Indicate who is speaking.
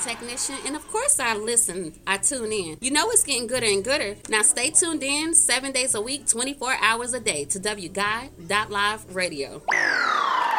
Speaker 1: technician, and of course I tune in. You know it's getting gooder and gooder. Now stay tuned in 7 days a week, 24 hours a day to WGuide.Live Radio.